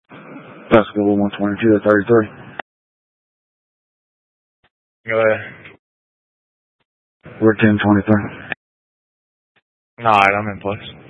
Basketball 122 to 33. Go ahead. We're 1023. Alright, I'm in place.